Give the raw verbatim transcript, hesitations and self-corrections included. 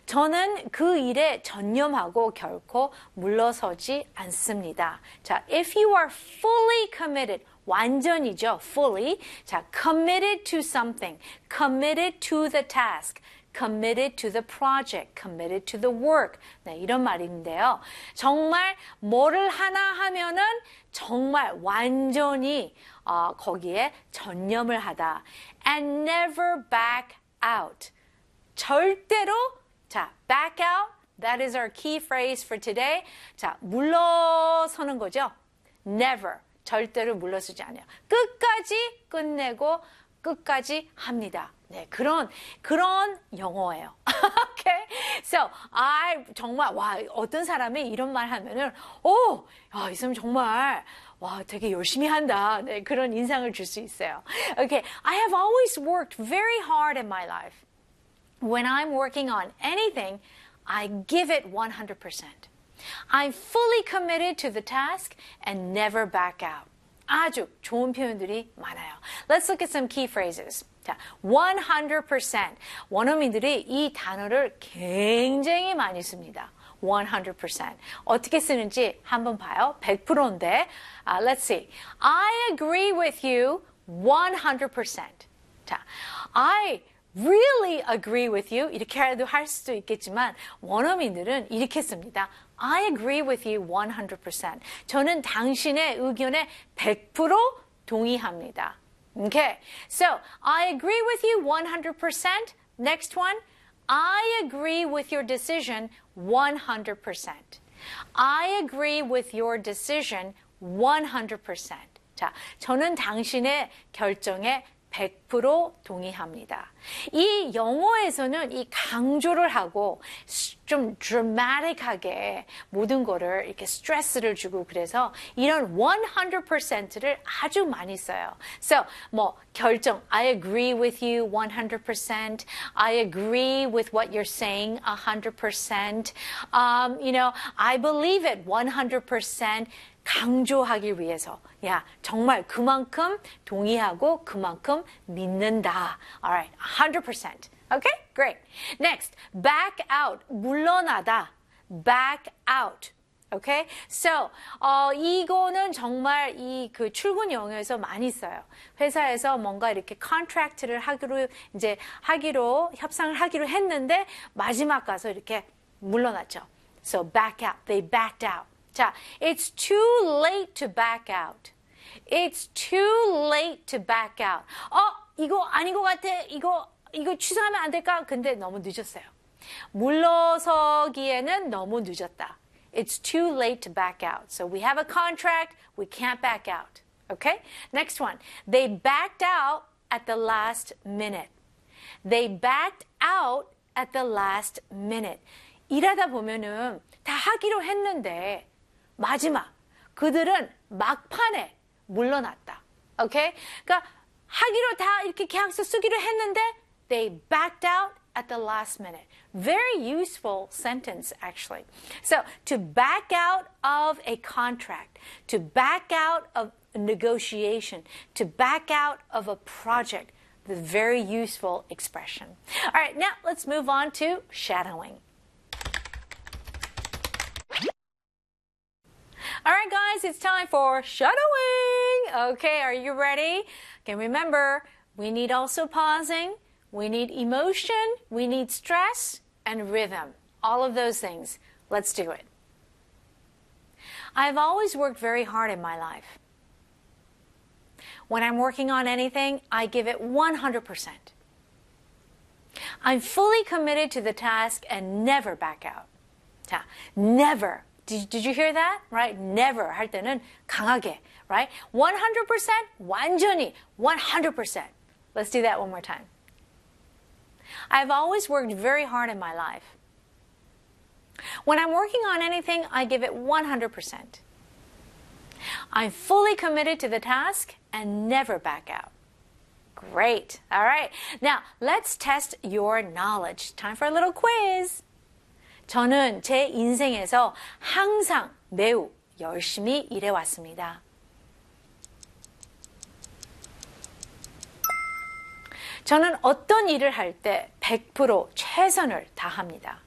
저는 그 일에 전념하고 결코 물러서지 않습니다. 자, if you are fully committed, 완전이죠, fully. 자, committed to something, committed to the task, committed to the project, committed to the work. 네, 이런 말인데요. 정말 뭐를 하나 하면은 정말 완전히 어, 거기에 전념을 하다. And never back out. 절대로, 자, back out. That is our key phrase for today. 자, 물러서는 거죠. Never. 절대로 물러서지 않아요. 끝까지 끝내고 끝까지 합니다. 네, 그런 그런 영어예요. Okay? So, I 정말 와, 어떤 사람이 이런 말 하면은 오, 야, 이 사람 정말 와, 되게 열심히 한다. 네, 그런 인상을 줄 수 있어요. Okay, I have always worked very hard in my life. When I'm working on anything, I give it one hundred percent. I'm fully committed to the task and never back out. 아주 좋은 표현들이 많아요. Let's look at some key phrases. 자, one hundred percent. 원어민들이 이 단어를 굉장히 많이 씁니다. one hundred percent. 어떻게 쓰는지 한번 봐요. 백 퍼센트인데, uh, let's see. I agree with you one hundred percent. 자, I really agree with you. 이렇게라도 할 수도 있겠지만 원어민들은 이렇게 씁니다. I agree with you one hundred percent. 저는 당신의 의견에 백 퍼센트 동의합니다. Okay. So, I agree with you one hundred percent. Next one. I agree with your decision one hundred percent. I agree with your decision one hundred percent. 자, 저는 당신의 결정에 백 퍼센트 동의합니다. 이 영어에서는 이 강조를 하고 좀 dramatic하게 모든 거를 이렇게 스트레스를 주고 그래서 이런 one hundred percent를 아주 많이 써요. So, 뭐 결정, I agree with you one hundred percent. I agree with what you're saying one hundred percent. Um, you know, I believe it one hundred percent. 강조하기 위해서, 야, 정말 그만큼 동의하고 그만큼 믿는다. Alright, one hundred percent. Okay, great. Next, back out, 물러나다. Back out. Okay, so 어, 이거는 정말 이 그 출근 영어에서 많이 써요. 회사에서 뭔가 이렇게 컨트랙트를 하기로 이제 하기로 협상을 하기로 했는데 마지막 가서 이렇게 물러났죠. So back out, they backed out. 자, it's too late to back out. It's too late to back out. 어, 이거 아닌 것 같아. 이거, 이거 취소하면 안 될까? 근데 너무 늦었어요. 물러서기에는 너무 늦었다. It's too late to back out. So we have a contract. We can't back out. Okay? Next one. They backed out at the last minute. They backed out at the last minute. 일하다 보면은 다 하기로 했는데 마지막 그들은 막판에 물러났다. 오케이? 그러니까 하기로 다 이렇게 계약서 쓰기로 했는데 they backed out at the last minute. Very useful sentence actually. So to back out of a contract, to back out of a negotiation, to back out of a project, the very useful expression. All right, now let's move on to shadowing. All right, guys, it's time for shadowing. Okay, are you ready? Okay, remember, we need also pausing, we need emotion, we need stress, and rhythm. All of those things. Let's do it. I've always worked very hard in my life. When I'm working on anything, I give it one hundred percent. I'm fully committed to the task and never back out. 자, never. Did, did you hear that? Right? Never 할 때는 강하게, right? one hundred percent, 완전히, one hundred percent. Let's do that one more time. I've always worked very hard in my life. When I'm working on anything, I give it one hundred percent. I'm fully committed to the task and never back out. Great. All right. Now, let's test your knowledge. Time for a little quiz. 저는 제 인생에서 항상 매우 열심히 일해왔습니다. 저는 어떤 일을 할 때 백 퍼센트 최선을 다합니다.